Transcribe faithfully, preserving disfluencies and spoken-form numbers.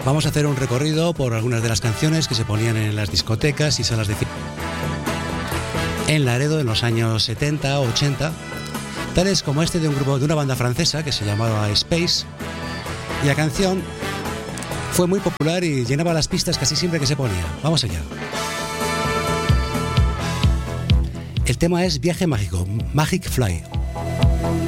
Vamos a hacer un recorrido por algunas de las canciones que se ponían en las discotecas y salas de cine en Laredo en los años setenta o ochenta, tales como este de un grupo de una banda francesa que se llamaba Space, y la canción fue muy popular y llenaba las pistas casi siempre que se ponía. Vamos allá. El tema es Viaje Mágico, Magic Flight.